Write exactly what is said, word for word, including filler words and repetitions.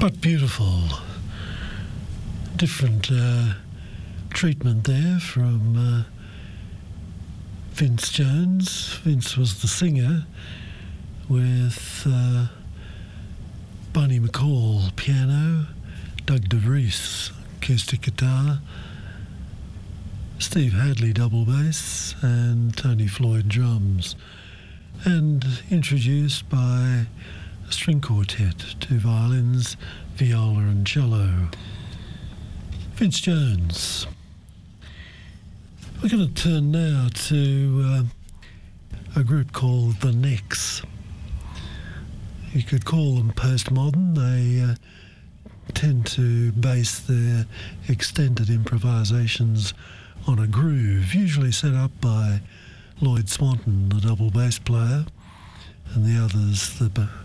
but beautiful. Different uh, treatment there from uh, Vince Jones. Vince was the singer with uh, Barney McCall piano, Doug DeVries acoustic guitar, Steve Hadley double bass and Tony Floyd drums, and introduced by a string quartet, two violins, viola and cello. Vince Jones. We're going to turn now to uh, a group called The Necks. You could call them postmodern. They uh, tend to base their extended improvisations on a groove, usually set up by Lloyd Swanton, the double bass player, and the others, the